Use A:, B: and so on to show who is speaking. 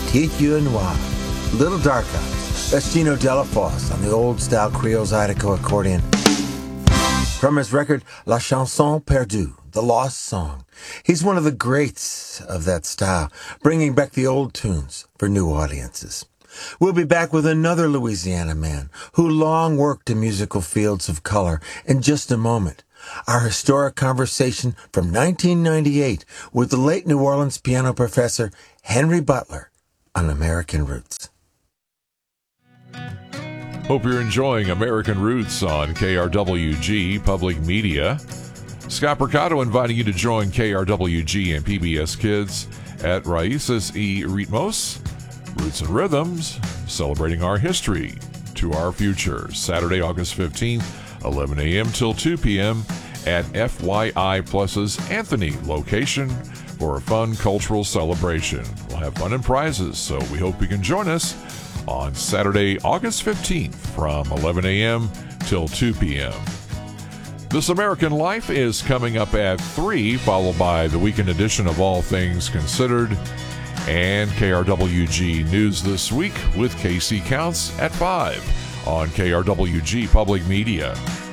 A: Petite Yeux Noir, Little Dark Eyes. That's Gino Delafosse on the old-style Creole Zydeco accordion. From his record, La Chanson Perdue, The Lost Song. He's one of the greats of that style, bringing back the old tunes for new audiences. We'll be back with another Louisiana man who long worked in musical fields of color in just a moment. Our historic conversation from 1998 with the late New Orleans piano professor Henry Butler on American Roots.
B: Hope you're enjoying American Roots on KRWG Public Media. Scott Percato inviting you to join KRWG and PBS Kids at Raíces y Ritmos, Roots and Rhythms, celebrating our history to our future. Saturday, August 15th, 11 a.m. till 2 p.m. at FYI Plus's Anthony location for a fun cultural celebration. We'll have fun and prizes, so we hope you can join us on Saturday, August 15th from 11 a.m. till 2 p.m. This American Life is coming up at 3, followed by the weekend edition of All Things Considered and KRWG News This Week with Casey Counts at 5 on KRWG Public Media.